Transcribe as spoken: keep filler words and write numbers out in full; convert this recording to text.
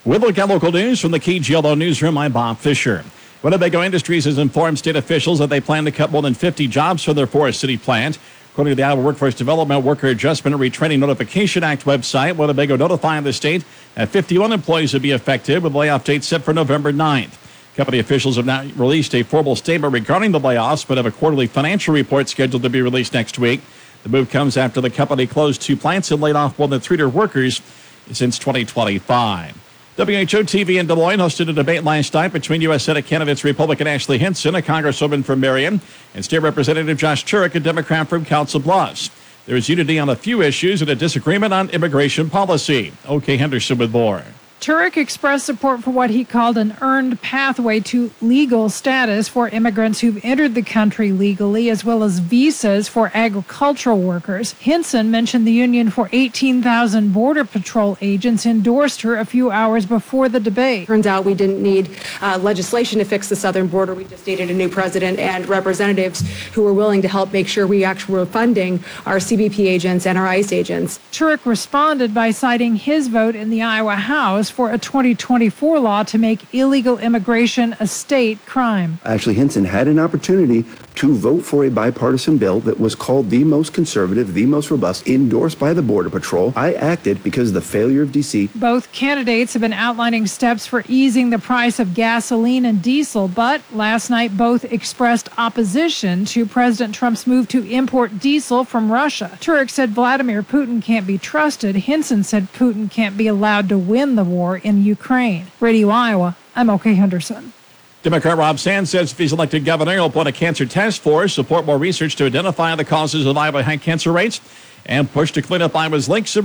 With look at local news from the K G L O Newsroom, I'm Bob Fisher. Winnebago Industries has informed state officials that they plan to cut more than fifty jobs from their Forest City plant. According to the Iowa Workforce Development Worker Adjustment and Retraining Notification Act website, Winnebago notifying the state that fifty-one employees would be affected, with layoff dates set for November ninth. Company officials have now released a formal statement regarding the layoffs, but have a quarterly financial report scheduled to be released next week. The move comes after the company closed two plants and laid off more than three hundred workers since twenty twenty-five. W H O T V in Des Moines hosted a debate last night between U S Senate candidates Republican Ashley Hinson, a congresswoman from Marion, and State Representative Josh Turek, a Democrat from Council Bluffs. There is unity on a few issues and a disagreement on immigration policy. O K. Henderson with more. Turek expressed support for what he called an earned pathway to legal status for immigrants who've entered the country legally, as well as visas for agricultural workers. Hinson mentioned the Union for eighteen thousand Border Patrol agents endorsed her a few hours before the debate. Turns out we didn't need uh, legislation to fix the southern border. We just needed a new president and representatives who were willing to help make sure we actually were funding our C B P agents and our ICE agents. Turek responded by citing his vote in the Iowa House for a twenty twenty-four law to make illegal immigration a state crime. Ashley Hinson had an opportunity to vote for a bipartisan bill that was called the most conservative, the most robust, endorsed by the Border Patrol. I acted because of the failure of D C. Both candidates have been outlining steps for easing the price of gasoline and diesel, but last night both expressed opposition to President Trump's move to import diesel from Russia. Turek said Vladimir Putin can't be trusted. Hinson said Putin can't be allowed to win the war in Ukraine. Radio Iowa, I'm O K. Henderson. Democrat Rob Sands says if he's elected governor, he'll appoint a cancer task force, support more research to identify the causes of Iowa high cancer rates, and push to clean up Iowa's lakes.